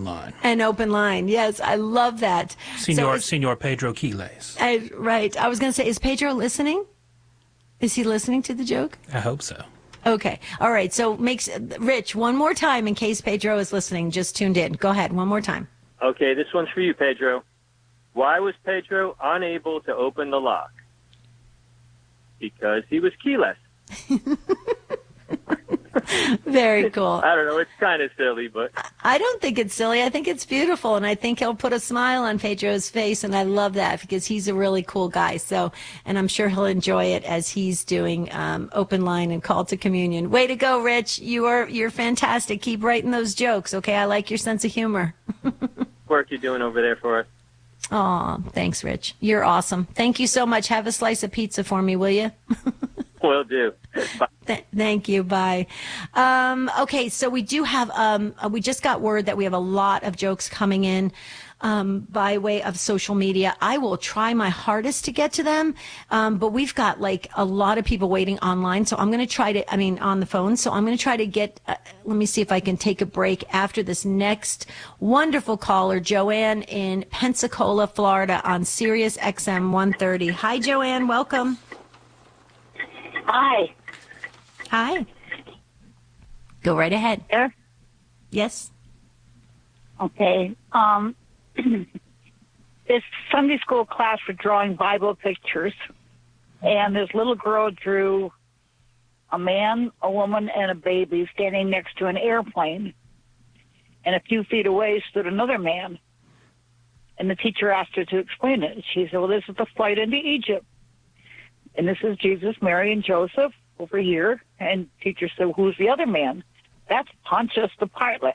line. An open line. Yes, I love that. Senor Pedro Quiles. Right. I was going to say, is Pedro listening? Is he listening to the joke? I hope so. Okay. All right. So Rich, one more time in case Pedro is listening, just tuned in. Go ahead. One more time. Okay, this one's for you, Pedro. Why was Pedro unable to open the lock? Because he was keyless. Very cool. I don't know. It's kind of silly, but I don't think it's silly. I think it's beautiful, and I think he'll put a smile on Pedro's face, and I love that because he's a really cool guy. So, and I'm sure he'll enjoy it as he's doing open line and call to communion. Way to go, Rich! You're fantastic. Keep writing those jokes. Okay, I like your sense of humor. work you're doing over there for us. Oh, thanks, Rich. You're awesome. Thank you so much. Have a slice of pizza for me, will you? Will do. Bye. Thank you. Bye. Okay, so we do have, we just got word that we have a lot of jokes coming in by way of social media. I will try my hardest to get to them, but we've got like a lot of people waiting online. So I'm going to try to, on the phone. So I'm going to try to get, let me see if I can take a break after this next wonderful caller, Joanne in Pensacola, Florida on Sirius XM 130. Hi, Joanne. Welcome. Hi. Hi. Go right ahead. There? Yes. Okay. This Sunday school class for drawing Bible pictures, and this little girl drew a man, a woman, and a baby standing next to an airplane, and a few feet away stood another man. And the teacher asked her to explain it. She said, well, this is the flight into Egypt. And this is Jesus, Mary, and Joseph over here. And teacher said, who's the other man? That's Pontius the Pilate.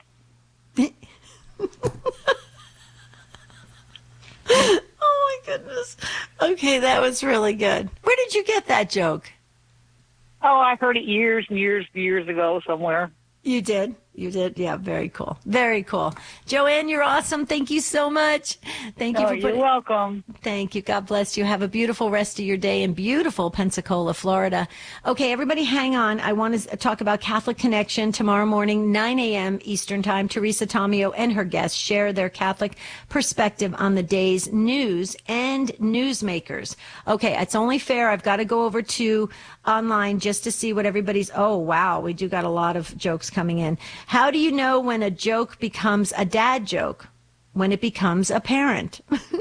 Oh, my goodness. Okay, that was really good. Where did you get that joke? Oh, I heard it years and years and years ago somewhere. You did? You did? Yeah, very cool. Very cool. Joanne, you're awesome. Thank you so much. Thank you for You're welcome. Thank you. God bless you. Have a beautiful rest of your day in beautiful Pensacola, Florida. Okay, everybody hang on. I want to talk about Catholic Connection tomorrow morning, 9 a.m. Eastern Time. Teresa Tomeo and her guests share their Catholic perspective on the day's news and newsmakers. Okay, it's only fair. I've got to go over to online just to see what everybody's, oh, wow, we do got a lot of jokes coming in. How do you know when a joke becomes a dad joke? When it becomes apparent.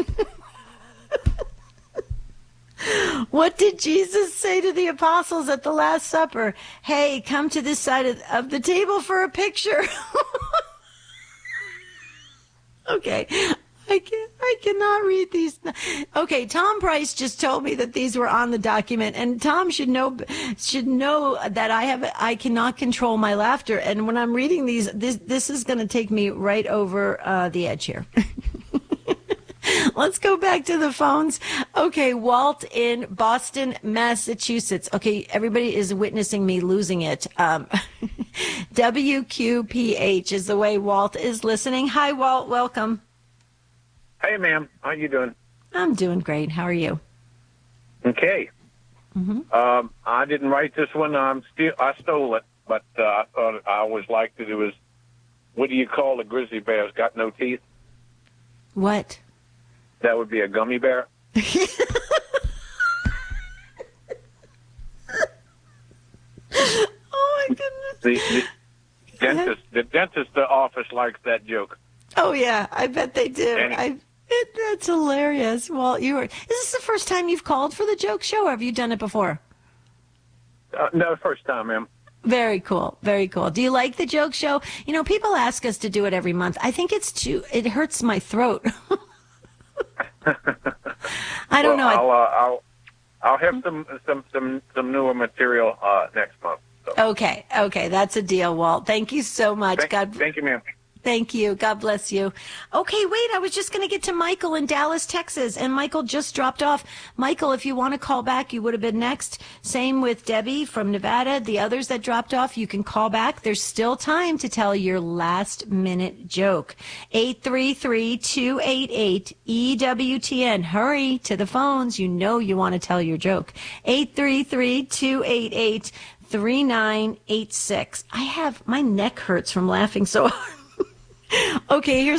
What did Jesus say to the apostles at the Last Supper? Hey, come to this side of the table for a picture. Okay. I cannot read these. Okay, Tom Price just told me that these were on the document, and Tom should know that I cannot control my laughter. And when I'm reading these, this is going to take me right over the edge here. Let's go back to the phones. Okay, Walt in Boston, Massachusetts. Okay, everybody is witnessing me losing it. WQPH is the way Walt is listening. Hi, Walt. Welcome. Hey, ma'am. How you doing? I'm doing great. How are you? Okay. Mm-hmm. I didn't write this one. I stole it, but I thought I always liked it. It was, what do you call a grizzly bear that's got no teeth? What? That would be a gummy bear. Oh, my goodness. The dentist office likes that joke. Oh, yeah. I bet they do. That's hilarious. Well, is this the first time you've called for the joke show, or have you done it before? No, first time, ma'am. Very cool. Very cool. Do you like the joke show? You know, people ask us to do it every month. I think it hurts my throat. I don't know. I'll have some newer material next month. So. Okay. That's a deal, Walt. Thank you so much. Thank you, ma'am. Thank you. God bless you. Okay, wait, I was just going to get to Michael in Dallas, Texas, and Michael just dropped off. Michael, if you want to call back, you would have been next. Same with Debbie from Nevada. The others that dropped off, you can call back. There's still time to tell your last-minute joke. 833-288-EWTN. Hurry to the phones. You know you want to tell your joke. 833-288-3986. My neck hurts from laughing so hard. Okay, here's